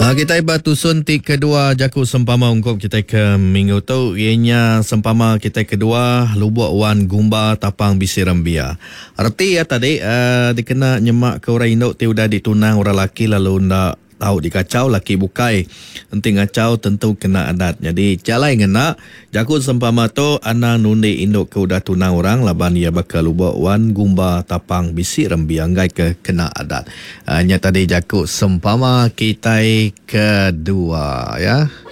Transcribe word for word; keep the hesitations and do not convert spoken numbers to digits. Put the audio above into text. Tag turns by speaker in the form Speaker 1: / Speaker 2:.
Speaker 1: Uh, kita iba tusun ti kedua jaku sempama ungkop kita ke minggu tu ianya sempama kita kedua lubuk wan gumba tapang bisi rambia. Arti ya tadi uh, dikena nyemak ke orang induk ti udah ditunang orang laki lalu ndak tahu dikacau laki bukai nanti ngacau tentu kena adat. Jadi calai ngena jaku sempama tu ana nundi induk ke udah tunang orang laban ia bakal lubuk wan gumba tapang bisi rambia ngai ke kena adat. Hanya uh, tadi jaku sempama kita kedua ya.